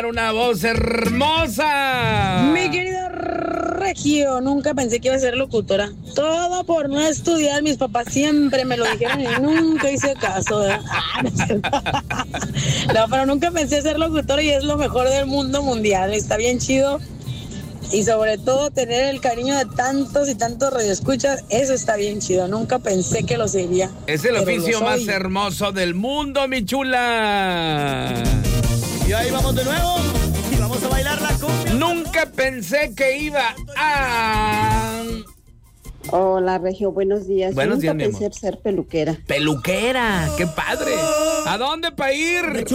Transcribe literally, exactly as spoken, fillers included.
Una voz hermosa. Mi querida Regio, nunca pensé que iba a ser locutora. Todo por no estudiar. Mis papás siempre me lo dijeron y nunca hice caso, ¿verdad? Ah, no, es cierto. No, pero nunca pensé ser locutora y es lo mejor del mundo mundial. Está bien chido. Y sobre todo tener el cariño de tantos y tantos radioescuchas, eso está bien chido. Nunca pensé que lo sería. Es el oficio más hermoso del mundo, mi chula. Y ahí vamos de nuevo. Y vamos a bailar la cumbia. Nunca pensé que iba a... Hola, Regio, buenos días. Buenos Yo días, nunca mi pensé amor. ser peluquera. Peluquera, qué padre. ¿A dónde para ir?